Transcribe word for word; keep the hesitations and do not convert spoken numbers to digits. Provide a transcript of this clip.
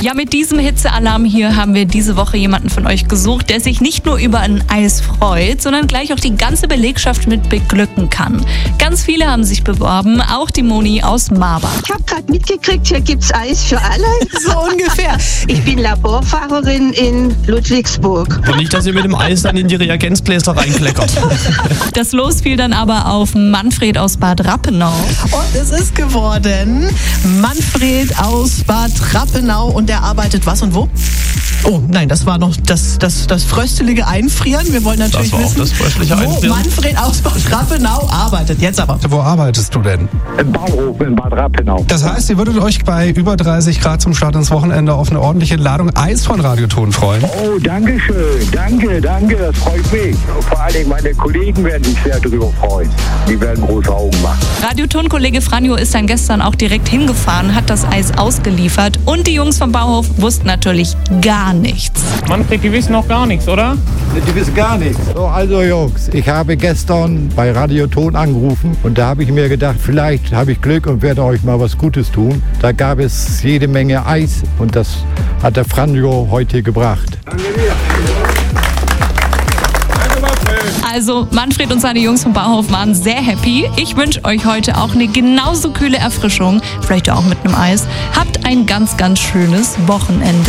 Ja, mit diesem Hitzealarm hier haben wir diese Woche jemanden von euch gesucht, der sich nicht nur über ein Eis freut, sondern gleich auch die ganze Belegschaft mit beglücken kann. Ganz viele haben sich beworben, auch die Moni aus Marbach. Ich habe gerade mitgekriegt, hier gibt's Eis für alle. So ungefähr. Ich bin Laborfahrerin in Ludwigsburg. Und nicht, dass ihr mit dem Eis dann in die Reagenzgläser reinkleckert. Das Los fiel dann aber auf Manfred aus Bad Rappenau. Und es ist geworden Manfred aus Bad Rappenau und der arbeitet was und wo? Oh nein, das war noch das, das, das fröstelige Einfrieren. Wir wollen natürlich Das war auch wissen, das fröstliche wo Einfrieren. Manfred aus Bad Rappenau arbeitet. Jetzt aber. Wo arbeitest du denn? Im Bauhof in Bad Rappenau. Das heißt, ihr würdet euch bei über dreißig Grad zum Start ins Wochenende auf eine ordentliche Ladung Eis von Radioton freuen. Oh, danke schön. Danke, danke, das freut mich. Vor allen Dingen meine Kollegen werden sich sehr darüber freuen. Die werden große Augen machen. Radioton-Kollege Franjo ist dann gestern auch direkt hingefahren, hat das Eis ausgeliefert und die Jungs vom Bauhof wussten natürlich gar nichts. Manfred, die wissen noch gar nichts, oder? Die wissen gar nichts. So, also Jungs, ich habe gestern bei Radioton angerufen und da habe ich mir gedacht, vielleicht habe ich Glück und werde euch mal was Gutes tun. Da gab es jede Menge Eis und das hat der Franjo heute gebracht. Also Manfred und seine Jungs vom Bauhof waren sehr happy. Ich wünsche euch heute auch eine genauso kühle Erfrischung, vielleicht auch mit einem Eis. Habt ein ganz, ganz schönes Wochenende.